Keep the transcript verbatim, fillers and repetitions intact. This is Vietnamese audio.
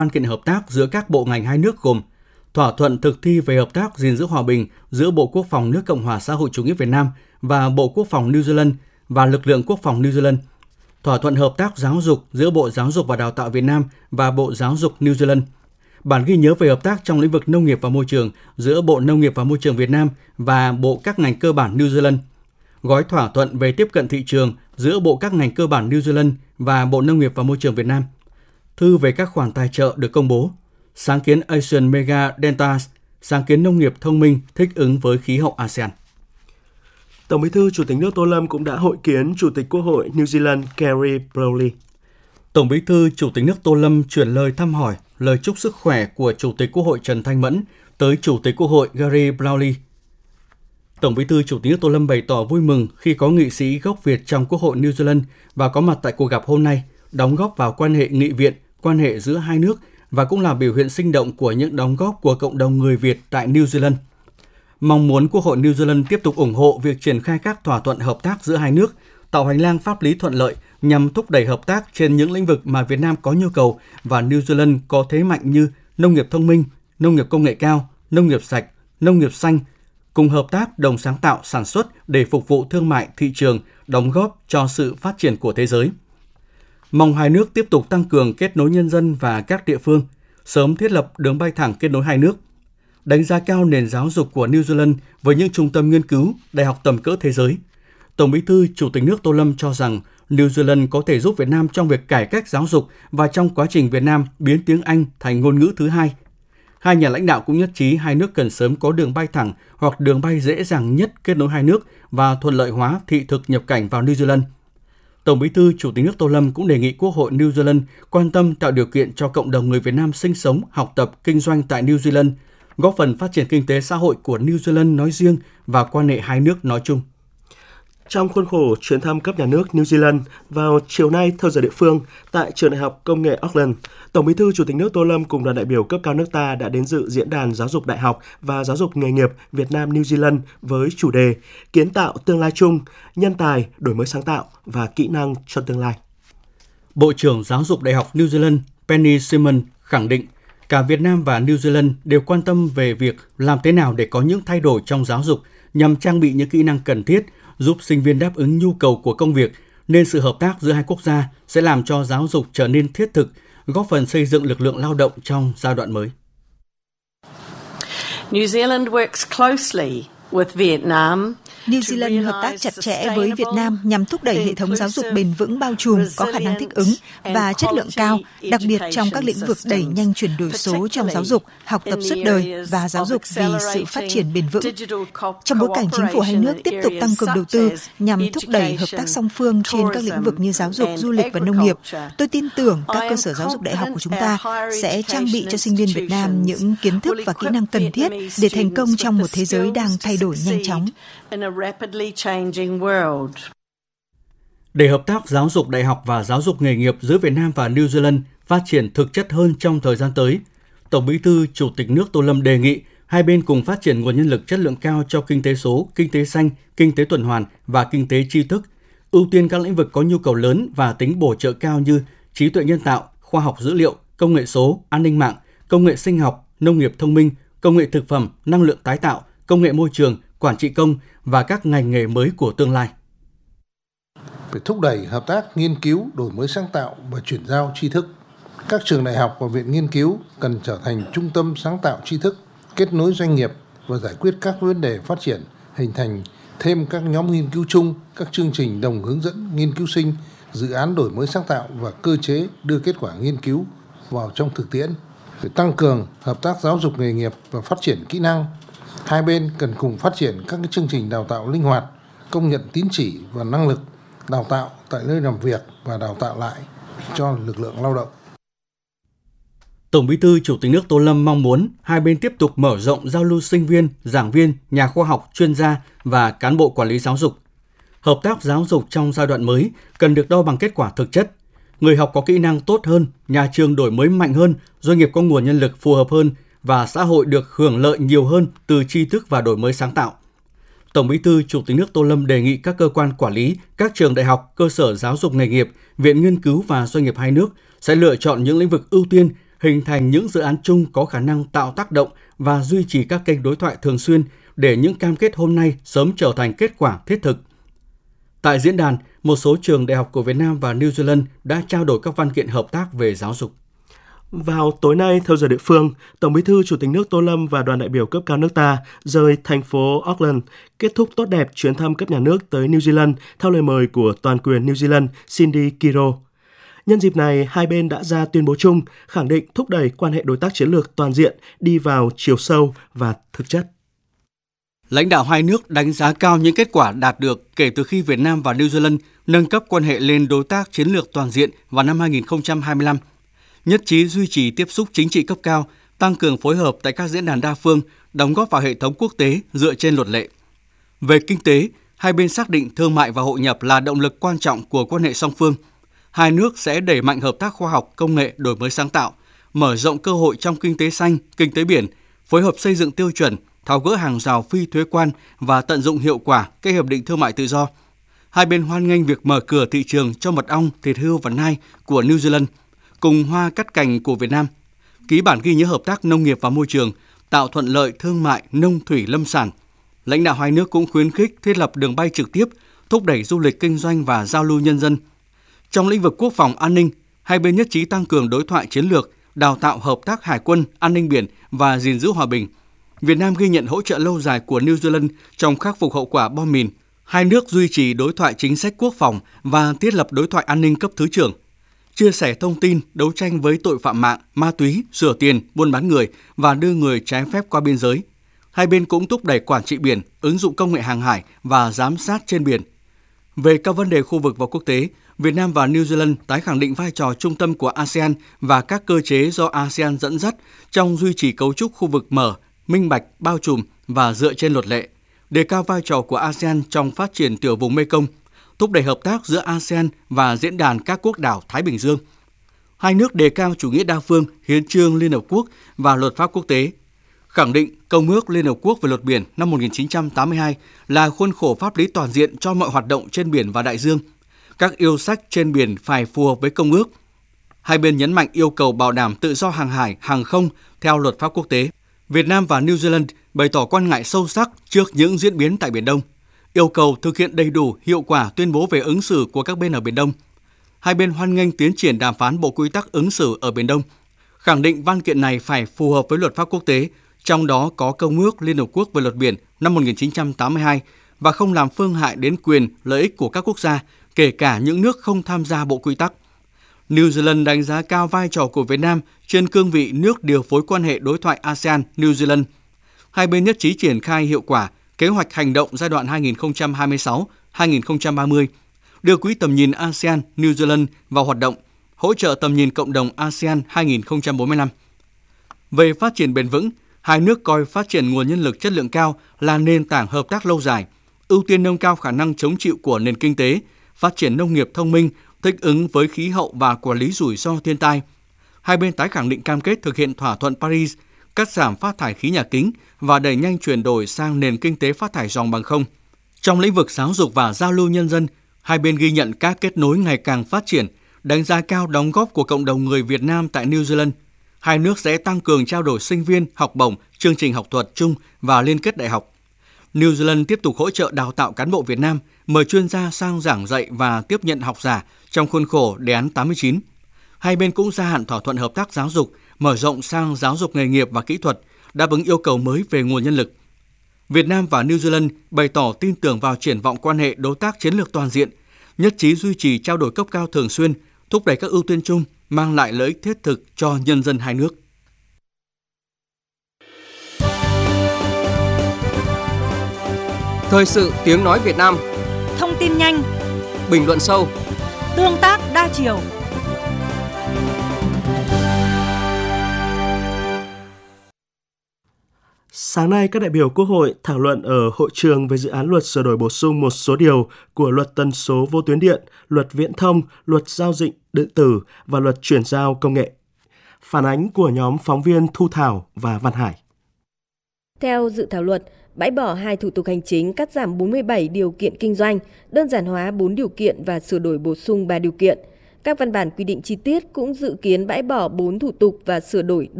văn kiện hợp tác giữa các bộ ngành hai nước gồm thỏa thuận thực thi về hợp tác gìn giữ hòa bình giữa Bộ Quốc phòng nước Cộng hòa xã hội chủ nghĩa Việt Nam và Bộ Quốc phòng New Zealand và lực lượng quốc phòng New Zealand, thỏa thuận hợp tác giáo dục giữa Bộ Giáo dục và Đào tạo Việt Nam và Bộ Giáo dục New Zealand, bản ghi nhớ về hợp tác trong lĩnh vực nông nghiệp và môi trường giữa Bộ Nông nghiệp và Môi trường Việt Nam và Bộ các ngành cơ bản New Zealand, gói thỏa thuận về tiếp cận thị trường giữa Bộ các ngành cơ bản New Zealand và Bộ Nông nghiệp và Môi trường Việt Nam, thư về các khoản tài trợ được công bố, sáng kiến Asian Mega Deltas, sáng kiến nông nghiệp thông minh thích ứng với khí hậu a sê an. Tổng Bí thư Chủ tịch nước Tô Lâm cũng đã hội kiến Chủ tịch Quốc hội New Zealand Kerry Browley. Tổng Bí thư Chủ tịch nước Tô Lâm chuyển lời thăm hỏi, lời chúc sức khỏe của Chủ tịch Quốc hội Trần Thanh Mẫn tới Chủ tịch Quốc hội Kerry Browley. Tổng Bí thư Chủ tịch nước Tô Lâm bày tỏ vui mừng khi có nghị sĩ gốc Việt trong Quốc hội New Zealand và có mặt tại cuộc gặp hôm nay, đóng góp vào quan hệ nghị viện, quan hệ giữa hai nước và cũng là biểu hiện sinh động của những đóng góp của cộng đồng người Việt tại New Zealand. Mong muốn Quốc hội New Zealand tiếp tục ủng hộ việc triển khai các thỏa thuận hợp tác giữa hai nước, tạo hành lang pháp lý thuận lợi nhằm thúc đẩy hợp tác trên những lĩnh vực mà Việt Nam có nhu cầu và New Zealand có thế mạnh như nông nghiệp thông minh, nông nghiệp công nghệ cao, nông nghiệp sạch, nông nghiệp xanh, cùng hợp tác đồng sáng tạo sản xuất để phục vụ thương mại thị trường, đóng góp cho sự phát triển của thế giới. Mong hai nước tiếp tục tăng cường kết nối nhân dân và các địa phương, sớm thiết lập đường bay thẳng kết nối hai nước. Đánh giá cao nền giáo dục của New Zealand với những trung tâm nghiên cứu, đại học tầm cỡ thế giới. Tổng Bí thư Chủ tịch nước Tô Lâm cho rằng New Zealand có thể giúp Việt Nam trong việc cải cách giáo dục và trong quá trình Việt Nam biến tiếng Anh thành ngôn ngữ thứ hai. Hai nhà lãnh đạo cũng nhất trí hai nước cần sớm có đường bay thẳng hoặc đường bay dễ dàng nhất kết nối hai nước và thuận lợi hóa thị thực nhập cảnh vào New Zealand. Tổng Bí thư Chủ tịch nước Tô Lâm cũng đề nghị Quốc hội New Zealand quan tâm tạo điều kiện cho cộng đồng người Việt Nam sinh sống, học tập, kinh doanh tại New Zealand, góp phần phát triển kinh tế xã hội của New Zealand nói riêng và quan hệ hai nước nói chung. Trong khuôn khổ chuyến thăm cấp nhà nước New Zealand vào chiều nay theo giờ địa phương tại Trường Đại học Công nghệ Auckland, Tổng Bí thư Chủ tịch nước Tô Lâm cùng đoàn đại biểu cấp cao nước ta đã đến dự diễn đàn giáo dục đại học và giáo dục nghề nghiệp Việt Nam New Zealand với chủ đề Kiến tạo tương lai chung, nhân tài, đổi mới sáng tạo và kỹ năng cho tương lai. Bộ trưởng Giáo dục Đại học New Zealand Penny Simon khẳng định cả Việt Nam và New Zealand đều quan tâm về việc làm thế nào để có những thay đổi trong giáo dục nhằm trang bị những kỹ năng cần thiết giúp sinh viên đáp ứng nhu cầu của công việc, nên sự hợp tác giữa hai quốc gia sẽ làm cho giáo dục trở nên thiết thực, góp phần xây dựng lực lượng lao động trong giai đoạn mới. New Zealand works closely with Vietnam. New Zealand hợp tác chặt chẽ với Việt Nam nhằm thúc đẩy hệ thống giáo dục bền vững bao trùm, có khả năng thích ứng và chất lượng cao, đặc biệt trong các lĩnh vực đẩy nhanh chuyển đổi số trong giáo dục, học tập suốt đời và giáo dục vì sự phát triển bền vững. Trong bối cảnh chính phủ hai nước tiếp tục tăng cường đầu tư nhằm thúc đẩy hợp tác song phương trên các lĩnh vực như giáo dục, du lịch và nông nghiệp, tôi tin tưởng các cơ sở giáo dục đại học của chúng ta sẽ trang bị cho sinh viên Việt Nam những kiến thức và kỹ năng cần thiết để thành công trong một thế giới đang thay đổi nhanh chóng. Để hợp tác giáo dục đại học và giáo dục nghề nghiệp giữa Việt Nam và New Zealand phát triển thực chất hơn trong thời gian tới, Tổng Bí thư Chủ tịch nước Tô Lâm đề nghị hai bên cùng phát triển nguồn nhân lực chất lượng cao cho kinh tế số, kinh tế xanh, kinh tế tuần hoàn và kinh tế tri thức, ưu tiên các lĩnh vực có nhu cầu lớn và tính bổ trợ cao như trí tuệ nhân tạo, khoa học dữ liệu, công nghệ số, an ninh mạng, công nghệ sinh học, nông nghiệp thông minh, công nghệ thực phẩm, năng lượng tái tạo, công nghệ môi trường, quản trị công và các ngành nghề mới của tương lai. Phải thúc đẩy hợp tác nghiên cứu, đổi mới sáng tạo và chuyển giao tri thức. Các trường đại học và viện nghiên cứu cần trở thành trung tâm sáng tạo tri thức, kết nối doanh nghiệp và giải quyết các vấn đề phát triển, hình thành thêm các nhóm nghiên cứu chung, các chương trình đồng hướng dẫn nghiên cứu sinh, dự án đổi mới sáng tạo và cơ chế đưa kết quả nghiên cứu vào trong thực tiễn. Phải tăng cường hợp tác giáo dục nghề nghiệp và phát triển kỹ năng. Hai bên cần cùng phát triển các chương trình đào tạo linh hoạt, công nhận tín chỉ và năng lực, đào tạo tại nơi làm việc và đào tạo lại cho lực lượng lao động. Tổng Bí thư Chủ tịch nước Tô Lâm mong muốn hai bên tiếp tục mở rộng giao lưu sinh viên, giảng viên, nhà khoa học, chuyên gia và cán bộ quản lý giáo dục. Hợp tác giáo dục trong giai đoạn mới cần được đo bằng kết quả thực chất. Người học có kỹ năng tốt hơn, nhà trường đổi mới mạnh hơn, doanh nghiệp có nguồn nhân lực phù hợp hơn và xã hội được hưởng lợi nhiều hơn từ tri thức và đổi mới sáng tạo. Tổng Bí thư Chủ tịch nước Tô Lâm đề nghị các cơ quan quản lý, các trường đại học, cơ sở giáo dục nghề nghiệp, viện nghiên cứu và doanh nghiệp hai nước sẽ lựa chọn những lĩnh vực ưu tiên hình thành những dự án chung có khả năng tạo tác động và duy trì các kênh đối thoại thường xuyên để những cam kết hôm nay sớm trở thành kết quả thiết thực. Tại diễn đàn, một số trường đại học của Việt Nam và New Zealand đã trao đổi các văn kiện hợp tác về giáo dục. Vào tối nay, theo giờ địa phương, Tổng Bí thư Chủ tịch nước Tô Lâm và đoàn đại biểu cấp cao nước ta rời thành phố Auckland, kết thúc tốt đẹp chuyến thăm cấp nhà nước tới New Zealand theo lời mời của toàn quyền New Zealand Cindy Kiro. Nhân dịp này, hai bên đã ra tuyên bố chung khẳng định thúc đẩy quan hệ đối tác chiến lược toàn diện đi vào chiều sâu và thực chất. Lãnh đạo hai nước đánh giá cao những kết quả đạt được kể từ khi Việt Nam và New Zealand nâng cấp quan hệ lên đối tác chiến lược toàn diện vào năm hai nghìn không trăm hai mươi lăm. Nhất trí duy trì tiếp xúc chính trị cấp cao, tăng cường phối hợp tại các diễn đàn đa phương, đóng góp vào hệ thống quốc tế dựa trên luật lệ. Về kinh tế, hai bên xác định thương mại và hội nhập là động lực quan trọng của quan hệ song phương. Hai nước sẽ đẩy mạnh hợp tác khoa học, công nghệ, đổi mới sáng tạo, mở rộng cơ hội trong kinh tế xanh, kinh tế biển, phối hợp xây dựng tiêu chuẩn, tháo gỡ hàng rào phi thuế quan và tận dụng hiệu quả các hiệp định thương mại tự do. Hai bên hoan nghênh việc mở cửa thị trường cho mật ong, thịt hươu và nai của New Zealand, cùng hoa cắt cành của Việt Nam, ký bản ghi nhớ hợp tác nông nghiệp và môi trường, tạo thuận lợi thương mại nông thủy lâm sản. Lãnh đạo hai nước cũng khuyến khích thiết lập đường bay trực tiếp, thúc đẩy du lịch kinh doanh và giao lưu nhân dân. Trong lĩnh vực quốc phòng an ninh, hai bên nhất trí tăng cường đối thoại chiến lược, đào tạo hợp tác hải quân, an ninh biển và gìn giữ hòa bình. Việt Nam ghi nhận hỗ trợ lâu dài của New Zealand trong khắc phục hậu quả bom mìn. Hai nước duy trì đối thoại chính sách quốc phòng và thiết lập đối thoại an ninh cấp thứ trưởng, chia sẻ thông tin, đấu tranh với tội phạm mạng, ma túy, rửa tiền, buôn bán người và đưa người trái phép qua biên giới. Hai bên cũng thúc đẩy quản trị biển, ứng dụng công nghệ hàng hải và giám sát trên biển. Về các vấn đề khu vực và quốc tế, Việt Nam và New Zealand tái khẳng định vai trò trung tâm của a sê an và các cơ chế do a sê an dẫn dắt trong duy trì cấu trúc khu vực mở, minh bạch, bao trùm và dựa trên luật lệ, đề cao vai trò của a sê an trong phát triển tiểu vùng Mekong, thúc đẩy hợp tác giữa a sê an và Diễn đàn các quốc đảo Thái Bình Dương. Hai nước đề cao chủ nghĩa đa phương, hiến chương Liên Hợp Quốc và luật pháp quốc tế, khẳng định Công ước Liên Hợp Quốc về luật biển năm một nghìn chín trăm tám mươi hai là khuôn khổ pháp lý toàn diện cho mọi hoạt động trên biển và đại dương. Các yêu sách trên biển phải phù hợp với Công ước. Hai bên nhấn mạnh yêu cầu bảo đảm tự do hàng hải, hàng không theo luật pháp quốc tế. Việt Nam và New Zealand bày tỏ quan ngại sâu sắc trước những diễn biến tại Biển Đông, yêu cầu thực hiện đầy đủ, hiệu quả tuyên bố về ứng xử của các bên ở Biển Đông. Hai bên hoan nghênh tiến triển đàm phán Bộ Quy tắc ứng xử ở Biển Đông, khẳng định văn kiện này phải phù hợp với luật pháp quốc tế, trong đó có Công ước Liên Hợp Quốc về luật biển năm một nghìn chín trăm tám mươi hai và không làm phương hại đến quyền, lợi ích của các quốc gia, kể cả những nước không tham gia Bộ Quy tắc. New Zealand đánh giá cao vai trò của Việt Nam trên cương vị nước điều phối quan hệ đối thoại a sê an-New Zealand. Hai bên nhất trí triển khai hiệu quả kế hoạch hành động giai đoạn hai nghìn không trăm hai mươi sáu đến hai nghìn không trăm ba mươi, đưa quỹ tầm nhìn a sê an-New Zealand vào hoạt động, hỗ trợ tầm nhìn cộng đồng a sê an hai nghìn không trăm bốn mươi lăm. Về phát triển bền vững, hai nước coi phát triển nguồn nhân lực chất lượng cao là nền tảng hợp tác lâu dài, ưu tiên nâng cao khả năng chống chịu của nền kinh tế, phát triển nông nghiệp thông minh, thích ứng với khí hậu và quản lý rủi ro thiên tai. Hai bên tái khẳng định cam kết thực hiện thỏa thuận Paris, cắt giảm phát thải khí nhà kính và đẩy nhanh chuyển đổi sang nền kinh tế phát thải ròng bằng không. Trong lĩnh vực giáo dục và giao lưu nhân dân, hai bên ghi nhận các kết nối ngày càng phát triển, đánh giá cao đóng góp của cộng đồng người Việt Nam tại New Zealand. Hai nước sẽ tăng cường trao đổi sinh viên, học bổng, chương trình học thuật chung và liên kết đại học. New Zealand tiếp tục hỗ trợ đào tạo cán bộ Việt Nam, mời chuyên gia sang giảng dạy và tiếp nhận học giả trong khuôn khổ đề án tám mươi chín. Hai bên cũng gia hạn thỏa thuận hợp tác giáo dục, mở rộng sang giáo dục nghề nghiệp và kỹ thuật, đáp ứng yêu cầu mới về nguồn nhân lực. Việt Nam và New Zealand bày tỏ tin tưởng vào triển vọng quan hệ đối tác chiến lược toàn diện, nhất trí duy trì trao đổi cấp cao thường xuyên, thúc đẩy các ưu tiên chung, mang lại lợi ích thiết thực cho nhân dân hai nước. Thời sự tiếng nói Việt Nam. Thông tin nhanh, bình luận sâu, tương tác đa chiều. Sáng nay, các đại biểu Quốc hội thảo luận ở hội trường về dự án luật sửa đổi bổ sung một số điều của luật tần số vô tuyến điện, luật viễn thông, luật giao dịch điện tử và luật chuyển giao công nghệ. Phản ánh của nhóm phóng viên Thu Thảo và Văn Hải. Theo dự thảo luật, bãi bỏ hai thủ tục hành chính, cắt giảm bốn mươi bảy điều kiện kinh doanh, đơn giản hóa bốn điều kiện và sửa đổi bổ sung ba điều kiện. Các văn bản quy định chi tiết cũng dự kiến bãi bỏ bốn thủ tục và sửa đổi